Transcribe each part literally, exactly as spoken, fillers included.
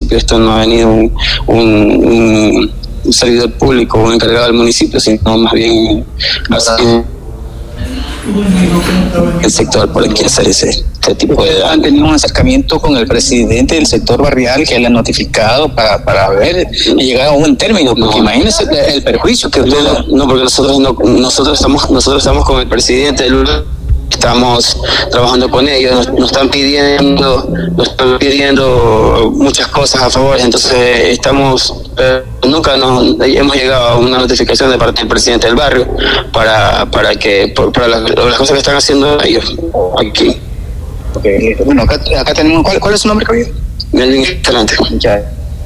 municipio. Esto no ha venido un, un, un, un servidor público o un encargado del municipio, sino más bien así el sector por el que hacer ese, ese tipo de... ¿Han tenido un acercamiento con el presidente del sector barrial que le ha notificado para, para ver y llegar a un buen término? Porque no, imagínense el, el perjuicio que usted... No, no, porque nosotros no, nosotros estamos nosotros estamos con el presidente del estamos trabajando con ellos, nos, nos están pidiendo nos están pidiendo muchas cosas a favor, entonces estamos eh, nunca nos hemos llegado a una notificación de parte del presidente del barrio para para que por, para las, las cosas que están haciendo ellos aquí. Okay. Bueno, acá, acá tenemos, ¿cuál, ¿cuál es su nombre, caballero? Melvin Escalante. Ya.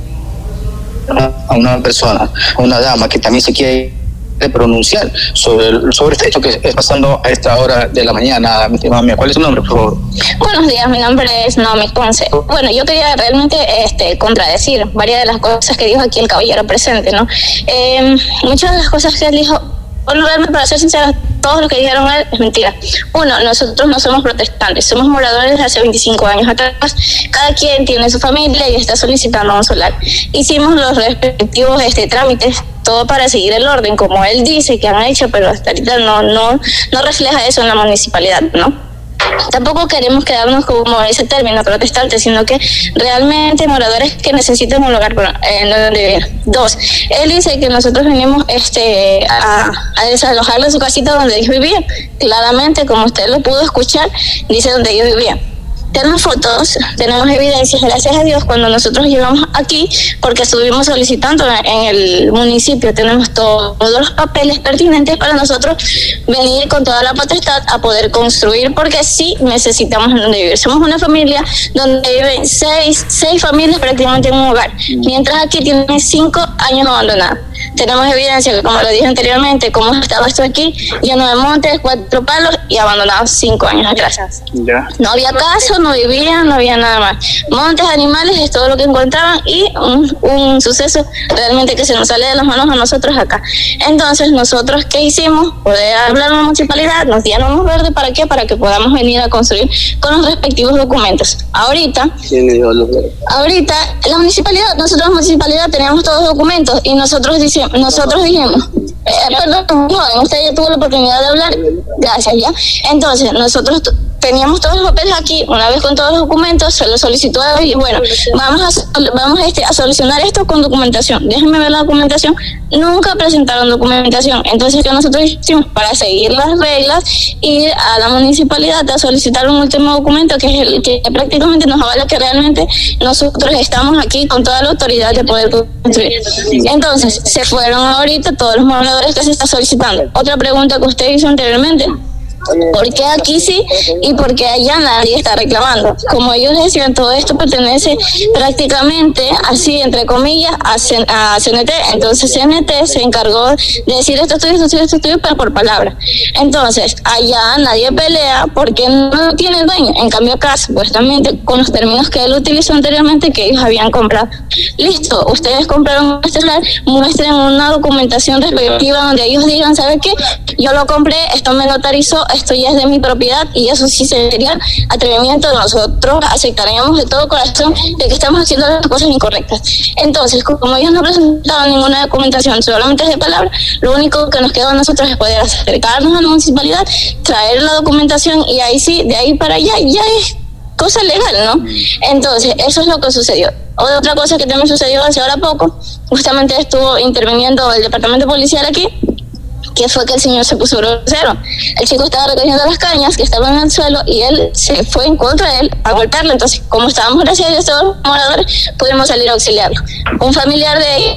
A una persona, a una dama que también se quiere de pronunciar sobre, sobre este hecho que está pasando a esta hora de la mañana. Mi estimada mía, ¿cuál es su nombre, por favor? Buenos días, mi nombre es Naomi Ponce. Bueno, yo quería realmente este, contradecir varias de las cosas que dijo aquí el caballero presente, ¿no? Eh, muchas de las cosas que él dijo, bueno, realmente, para ser sincera, todo lo que dijeron él es mentira. Uno, nosotros no somos protestantes, somos moradores desde hace veinticinco años atrás. Cada quien tiene su familia y está solicitando un solar. Hicimos los respectivos este, trámites, todo para seguir el orden, como él dice que han hecho, pero hasta ahorita no, no, no refleja eso en la municipalidad, ¿no? Tampoco queremos quedarnos como ese término protestante, sino que realmente moradores que necesitan un lugar en donde vivir. Dos, él dice que nosotros venimos este, a, a desalojarle su casita donde ellos vivían. Claramente, como usted lo pudo escuchar, dice donde ellos vivían. Tenemos fotos, tenemos evidencias, gracias a Dios, cuando nosotros llegamos aquí, porque estuvimos solicitando en el municipio, tenemos todo, todos los papeles pertinentes para nosotros venir con toda la potestad a poder construir, porque sí necesitamos donde vivir. Somos una familia donde viven seis, seis familias prácticamente en un hogar, mientras aquí tienen cinco años abandonados. Tenemos evidencia que, como lo dije anteriormente, cómo estaba esto aquí, lleno de montes, cuatro palos y abandonados cinco años atrás. Ya. No había caso, no vivían, no había nada más. Montes, animales, es todo lo que encontraban y un, un suceso realmente que se nos sale de las manos a nosotros acá. Entonces, nosotros, ¿qué hicimos? Poder hablar a la municipalidad, nos dieron luz verde, ¿para qué? Para que podamos venir a construir con los respectivos documentos. Ahorita, ¿quién le dio luz verde? Ahorita, la municipalidad, nosotros la municipalidad teníamos todos los documentos y nosotros dijimos, nosotros dijimos, eh, perdón, joven, usted ya tuvo la oportunidad de hablar, gracias, ya. Entonces, nosotros t- teníamos todos los papeles aquí, una vez con todos los documentos, se los solicitó a él y bueno, vamos a, vamos este, a solucionar esto con documentación. Déjenme ver la documentación. Nunca presentaron documentación. Entonces, ¿qué nosotros hicimos? Para seguir las reglas, ir a la municipalidad a solicitar un último documento que es el que prácticamente nos avala que realmente nosotros estamos aquí con toda la autoridad de poder construir. Entonces, se fueron ahorita todos los moradores que se está solicitando. Otra pregunta que usted hizo anteriormente: ¿por qué aquí sí y por qué allá nadie está reclamando? Como ellos decían, todo esto pertenece prácticamente, así entre comillas, a, C- a C N T. Entonces C N T se encargó de decir esto estudio, esto estudio, esto estudio, pero por palabra. Entonces, allá nadie pelea porque no tiene dueño. En cambio acá, supuestamente, con los términos que él utilizó anteriormente, que ellos habían comprado. Listo, ustedes compraron este celular, muestren una documentación respectiva donde ellos digan, ¿sabe qué? Yo lo compré, esto me notarizó, esto ya es de mi propiedad, y eso sí sería atrevimiento. Nosotros aceptaríamos de todo corazón de que estamos haciendo las cosas incorrectas. Entonces, como ellos no presentaban ninguna documentación, solamente es de palabra, lo único que nos queda a nosotros es poder acercarnos a la municipalidad, traer la documentación, y ahí sí, de ahí para allá, ya es cosa legal, ¿no? Entonces, eso es lo que sucedió. Otra cosa que también sucedió hace ahora poco, justamente estuvo interviniendo el departamento policial aquí, que fue que el señor se puso grosero. El chico estaba recogiendo las cañas que estaban en el suelo y él se fue en contra de él a golpearlo. Entonces, como estábamos, gracias a Dios, todos los moradores, pudimos salir a auxiliarlo. Un familiar de él,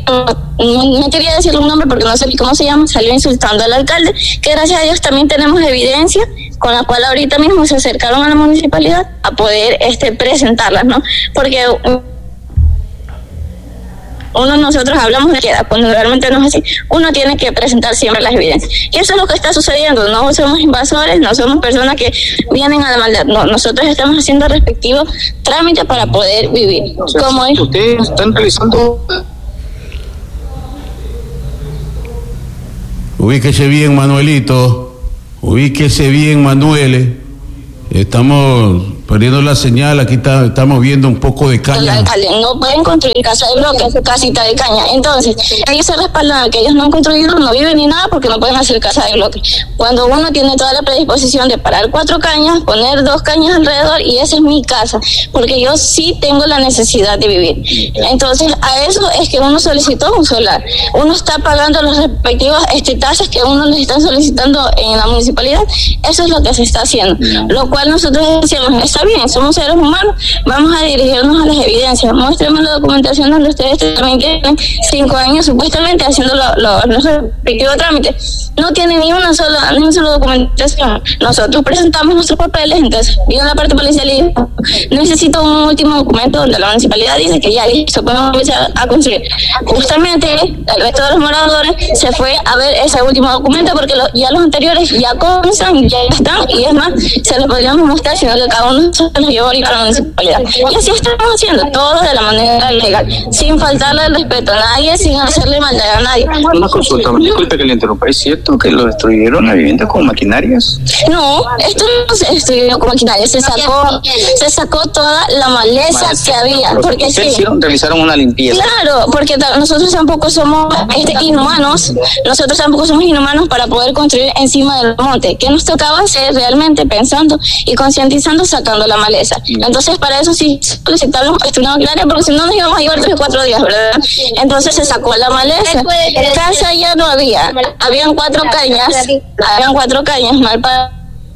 no me quería decir un nombre porque no sé ni cómo se llama, salió insultando al alcalde, que gracias a Dios también tenemos evidencia con la cual ahorita mismo se acercaron a la municipalidad a poder este, presentarlas, ¿no? Porque uno, nosotros hablamos de queda, cuando realmente no es así. Uno tiene que presentar siempre las evidencias. Y eso es lo que está sucediendo. No somos invasores, no somos personas que vienen a la maldad. No, nosotros estamos haciendo el respectivo trámite para poder vivir. O sea, como es. Ustedes están realizando... Ubíquese bien, Manuelito. Ubíquese bien, Manuel. Estamos perdiendo la señal, aquí está, estamos viendo un poco de caña. El alcalde, no pueden construir casa de bloques, casita de caña. Entonces, ellos se respaldan que ellos no han construido, no viven ni nada porque no pueden hacer casa de bloques. Cuando uno tiene toda la predisposición de parar cuatro cañas, poner dos cañas alrededor, y esa es mi casa, porque yo sí tengo la necesidad de vivir. Entonces, a eso es que uno solicitó un solar. Uno está pagando los respectivos este, tasas que uno les está solicitando en la municipalidad. Eso es lo que se está haciendo. Lo cual nosotros decimos, está bien, somos seres humanos, vamos a dirigirnos a las evidencias. Muéstrenme la documentación donde ustedes también tienen cinco años supuestamente haciendo lo, lo, los respectivos trámites. No tienen ni una sola, ni una sola documentación. Nosotros presentamos nuestros papeles, entonces vino la parte policial y dijo, necesito un último documento donde la municipalidad dice que ya listo, podemos empezar a construir. Justamente el resto de los moradores se fue a ver ese último documento porque lo, ya los anteriores ya constan, ya están, y es más, se los podríamos mostrar, sino que cada uno se los llevó a la municipalidad. Y así estamos haciendo, todo de la manera legal, sin faltarle el respeto a nadie, sin hacerle maldad a nadie. Una consulta, disculpe que le interrumpa, ¿es cierto que lo destruyeron la vivienda con maquinarias? No, esto no se destruyó con maquinaria, se sacó, se sacó toda la maleza que había. Porque sí, hicieron, realizaron una limpieza. Claro, porque nosotros tampoco somos este, inhumanos, nosotros tampoco somos inhumanos para poder construir encima del monte. ¿Qué nos tocaba hacer realmente pensando y concientizando, sacando la maleza? Entonces, para eso sí solicitamos una maquinaria, porque si no nos íbamos a llevar tres o cuatro días, ¿verdad? Entonces se sacó la maleza. Casa ya no había, habían cuatro cañas, habían cuatro cañas mal para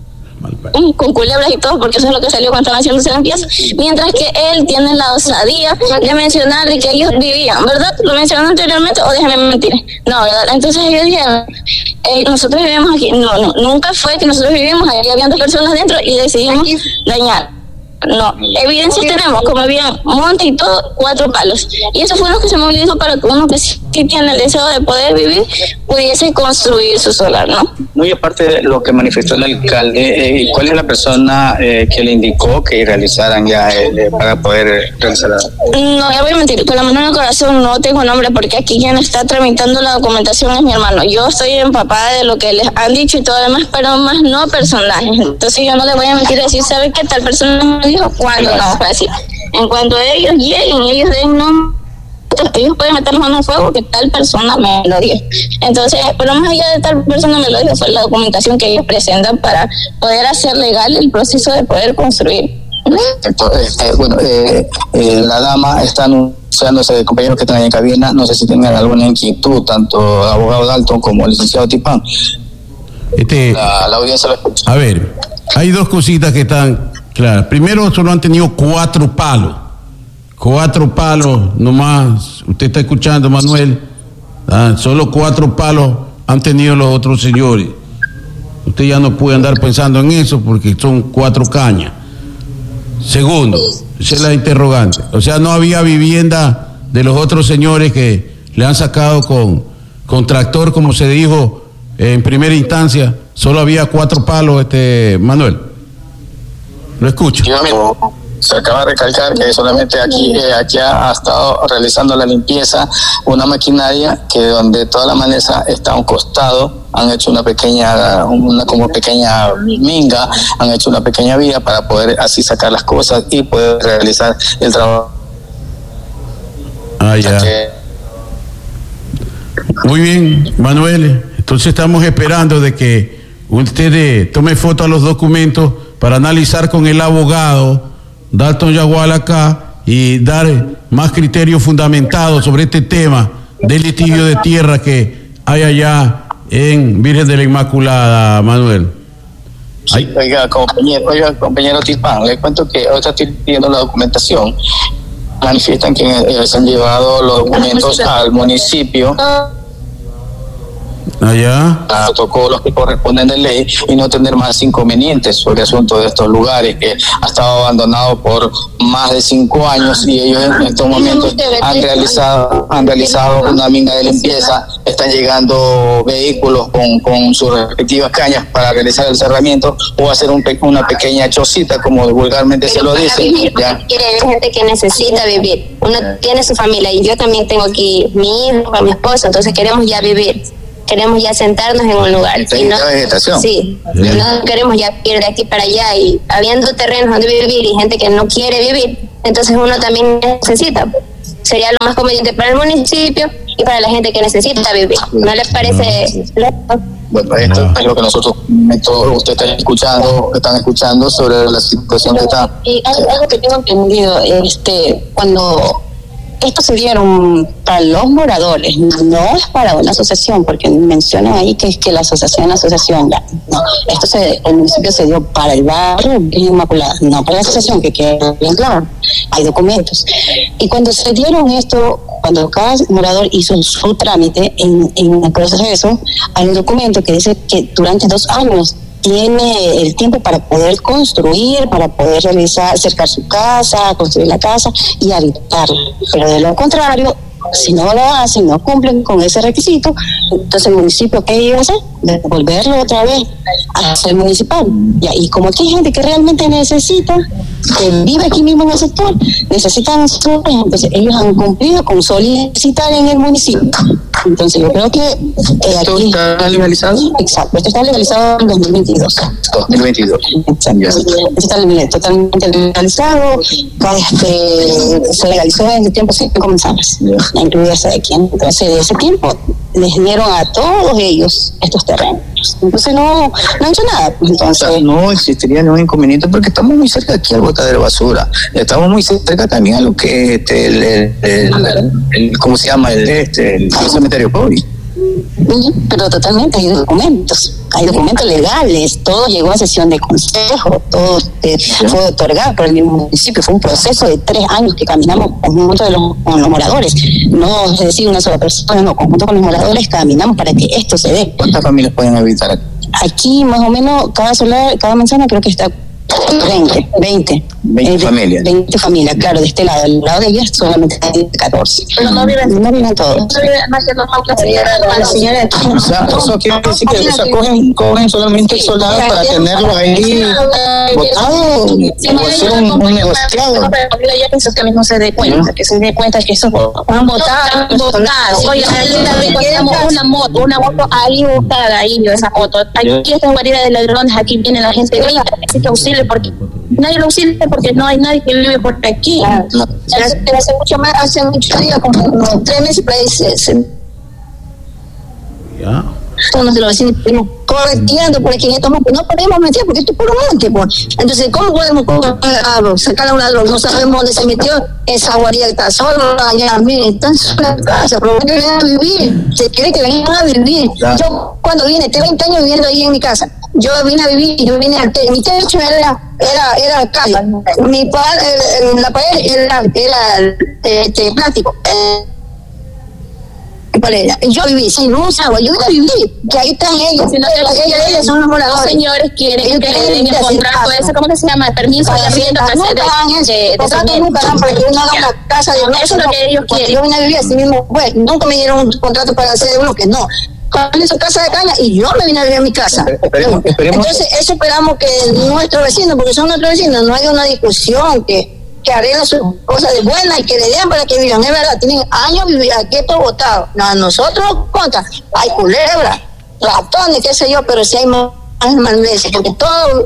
con culebras y todo, porque eso es lo que salió cuando estaban haciendo esa limpieza, mientras que él tiene la osadía de mencionar de que ellos vivían, ¿verdad? ¿Lo mencionó anteriormente o déjame mentir? No, ¿verdad? Entonces ellos dijeron, eh, nosotros vivimos aquí. No, no, nunca fue que nosotros vivimos, ahí habían dos personas dentro y decidimos dañar. No, evidencias tenemos, como había monte y todo, cuatro palos. Y eso fue lo que se movilizó para que uno que sí tiene el deseo de poder vivir pudiese construir su solar, ¿no? Muy aparte de lo que manifestó el alcalde, eh, ¿cuál es la persona eh, que le indicó que realizaran ya eh, para poder realizar? No, ya voy a mentir, con la mano en el corazón no tengo nombre, porque aquí quien está tramitando la documentación es mi hermano. Yo estoy empapada de lo que les han dicho y todo lo demás, pero más no personajes. Entonces yo no le voy a mentir y decir, ¿sabe qué tal persona dijo? ¿Cuándo? No, fue así. En cuanto ellos lleguen, ellos den no, ellos pueden meter mano en fuego que tal persona me lo dijo. Entonces, pero más allá de tal persona me lo dijo, fue la documentación que ellos presentan para poder hacer legal el proceso de poder construir. Entonces, eh, bueno, eh, eh, la dama está anunciándose, compañeros que están en cabina, no sé si tengan alguna inquietud, tanto el abogado Dalton como el licenciado Tipán. Este, la, la audiencia lo escucha. A ver, hay dos cositas que están claras. Primero, solo han tenido cuatro palos. Cuatro palos nomás. Usted está escuchando, Manuel. Ah, solo cuatro palos han tenido los otros señores. Usted ya no puede andar pensando en eso porque son cuatro cañas. Segundo, esa es la interrogante. O sea, no había vivienda de los otros señores que le han sacado con, con tractor, como se dijo en primera instancia. Solo había cuatro palos, este Manuel. Lo escucho. Se acaba de recalcar que solamente aquí eh, aquí ha, ha estado realizando la limpieza una maquinaria que donde toda la maleza está a un costado, han hecho una pequeña una como pequeña minga, han hecho una pequeña vía para poder así sacar las cosas y poder realizar el trabajo. Ah, ya. Que... Muy bien, Manuel. Entonces estamos esperando de que usted tome foto a los documentos para analizar con el abogado Dalton Yagual acá y dar más criterios fundamentados sobre este tema del litigio de tierra que hay allá en Virgen de la Inmaculada, Manuel. Sí, oiga, compañero, oiga, compañero Tipán, le cuento que ahorita estoy pidiendo la documentación. Manifiestan que eh, se han llevado los documentos al municipio. Allá. A protocolos que corresponden de ley y no tener más inconvenientes sobre el asunto de estos lugares que ha estado abandonado por más de cinco años y ellos en estos momentos han realizado han realizado una mina de limpieza, están llegando vehículos con, con sus respectivas cañas para realizar el cerramiento o hacer un, una pequeña chocita como vulgarmente se lo dice. ¿Ya? Hay gente que necesita vivir, uno tiene su familia y yo también tengo aquí mi hijo, mi esposo, entonces queremos ya vivir. queremos ya sentarnos en un lugar. Y no, vegetación. Sí, yeah. No queremos ya ir de aquí para allá, y habiendo terrenos donde vivir y gente que no quiere vivir, entonces uno también necesita. Sería lo más conveniente para el municipio y para la gente que necesita vivir. ¿No les parece? Bueno, esto es lo que nosotros, todos ustedes están escuchando, están escuchando sobre la situación que está. Y algo que tengo entendido, este, cuando estos se dieron para los moradores, no es para una asociación, porque mencionan ahí que es que la asociación, la asociación, ya, no, esto se, el municipio se dio para el barrio Inmaculada, no para la asociación, que quede bien claro, hay documentos. Y cuando se dieron esto, cuando cada morador hizo su trámite en, en el proceso, hay un documento que dice que durante dos años tiene el tiempo para poder construir, para poder realizar, cercar su casa, construir la casa y habitarla. Pero de lo contrario, si no lo hacen, no cumplen con ese requisito, entonces el municipio, ¿qué iba a hacer? Devolverlo otra vez a ser municipal. Y como aquí hay gente que realmente necesita, que vive aquí mismo en el sector, necesitan nosotros, entonces ellos han cumplido con solicitar en el municipio. Entonces yo creo que eh, ¿Esto aquí está legalizado? Exacto, esto está legalizado en dos mil veintidós. dos mil veintidós. Exacto. Esto está totalmente legalizado. Este, se legalizó en el tiempo sin comenzamos, a incluirse aquí. Entonces, de ese tiempo les dieron a todos ellos estos terrenos. Entonces no, no han hecho nada. Entonces, o sea, no existiría ningún inconveniente porque estamos muy cerca aquí al botadero de basura. Estamos muy cerca también a lo que este, el, el, el, el ¿cómo se llama? El, este, el cementerio pobre. Pero totalmente hay documentos, hay documentos legales, todo llegó a sesión de consejo, todo eh, fue otorgado por el mismo municipio, fue un proceso de tres años que caminamos conjunto de los, con los moradores, no es decir una sola persona, no, conjunto con los moradores caminamos para que esto se dé. ¿Cuántas familias pueden habitar aquí? Aquí más o menos cada solar, cada manzana creo que está veinte, veinte, veinte eh, familias. veinte familias, claro, de este lado, del lado de ellas solamente hay catorce. Pero no viven, no viven todos. No viven más que los La señora, o sea, eso quiere decir que o sea, cogen, cogen solamente el soldado para tenerlo ahí botado o hacer un, un negociado. Ya pienso que mismo se dé cuenta, que se dé cuenta que eso van botados, botados. Oye, tenemos una moto, una moto ahí botada, ahí vio esa moto. Aquí esta guarida de ladrones, aquí viene la gente grita, necesita auxilio porque nadie lo auxilia porque no hay nadie que vive por aquí. No. Hace, hace mucho más, hace muchos días, como unos tres meses, por ahí se, se ya. todos los vecinos estuvimos correteando por aquí en estos montes. No podemos mentir porque esto es puro monte, pues. Entonces, ¿cómo podemos uh, sacar a un ladrón? No sabemos dónde se metió esa guarida que está sola allá. Miren, están sola en casa, pero que vengan a vivir. Se quiere que vengan a vivir. Ya. Yo, cuando vine, tengo veinte años viviendo ahí en mi casa. Yo vine a vivir, yo vine a te- mi techo era, era, era calle. Mi padre, eh, la pared era, era este, plástico. Eh, Yo viví sin luz, agua, yo vine a vivir, que ahí están ellos, ellos, ellos, ellos son los moradores. Los señores quieren ellos que le den el contrato ese, ¿cómo que se llama? Permiso de arriendo nunca dan eso, contrato nunca dan para que uno haga una casa de eso es lo que ellos quieren. Yo vine a vivir así mismo, pues, nunca me dieron un contrato para hacer uno que no. Con su casa de caña y yo me vine a vivir a mi casa. Esperemos, esperemos. Entonces, eso esperamos que nuestros vecinos, porque son nuestros vecinos, no haya una discusión, que que arreglen sus cosas de buena y que le den para que vivan. Es verdad, tienen años vivir aquí todo botado. No, nosotros contra, hay culebras, ratones, qué sé yo, pero si hay más malveces, porque todo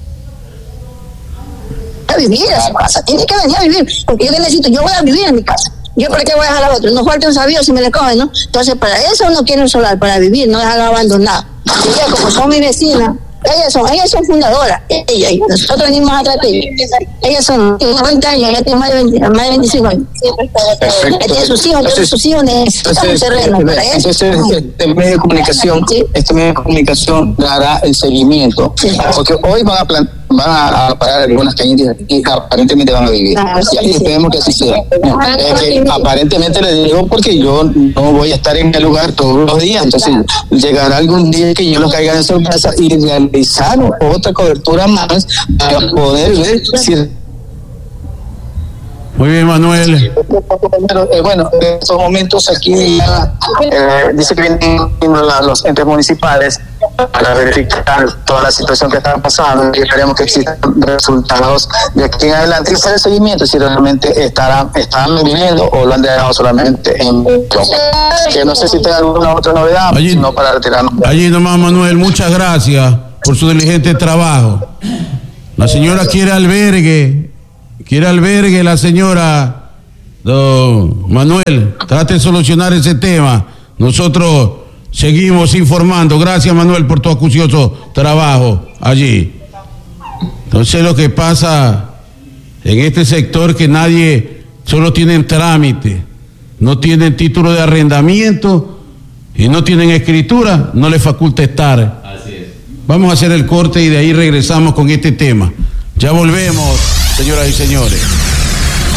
a vivir a su casa, tiene que venir a vivir, porque yo necesito, yo voy a vivir en mi casa. Yo para qué voy a dejar a otro, no falta un sabio si me le cogen, ¿no? Entonces para eso uno quiere un solar, para vivir, no dejarlo abandonado. Y ya, como son mis vecinas, ellas son, ellas son fundadoras, ellas, y nosotros venimos atrás de ellas. Ellas son, tienen veinte años, ella tiene más de, veinte, más de veinticinco años. Ella tiene sus hijos, entonces sus hijos necesitan un terreno para eso. Entonces, este medio de comunicación, sí. este medio de comunicación dará el seguimiento, sí. porque hoy van a plan, van a, a parar algunas cañitas y aparentemente van a vivir. Ah, sí, y esperemos sí. que así sea. Ah, es que aparentemente le digo porque yo no voy a estar en el lugar todos los días, entonces llegará algún día que yo lo caiga en su casa y realizar otra cobertura más para poder ver si Muy bien, Manuel. Pero, eh, bueno, en estos momentos aquí eh, dice que vienen los entes municipales para verificar toda la situación que está pasando y esperemos que existan resultados de aquí en adelante y hacer el seguimiento si realmente estarán, están viviendo o lo han dejado solamente en que no sé si tenga alguna otra novedad, allí, sino para retirarnos. Allí nomás, Manuel, muchas gracias por su diligente trabajo. La señora quiere albergue, quiere albergue la señora. Don Manuel, trate de solucionar ese tema. Nosotros seguimos informando. Gracias, Manuel, por tu acucioso trabajo allí. Entonces, lo que pasa en este sector que nadie, solo tienen trámite, no tienen título de arrendamiento y no tienen escritura, no les faculta estar. Así es. Vamos a hacer el corte y de ahí regresamos con este tema. Ya volvemos, señoras y señores.